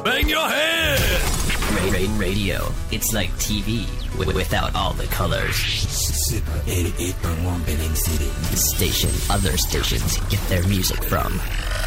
Bang your head! Radio. It's like TV without all the colors. Super 88.1 Penang City. The station other stations get their music from.